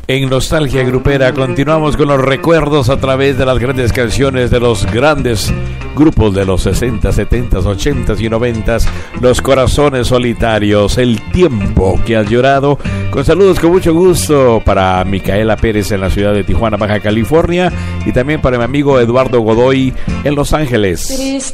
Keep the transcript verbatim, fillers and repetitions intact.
En Nostalgia Grupera continuamos con los recuerdos a través de las grandes canciones de los grandes grupos de los sesenta, setenta, ochenta y noventa, Los Corazones Solitarios, El Tiempo que Has Llorado. Con saludos con mucho gusto para Micaela Pérez en la ciudad de Tijuana, Baja California, y también para mi amigo Eduardo Godoy en Los Ángeles.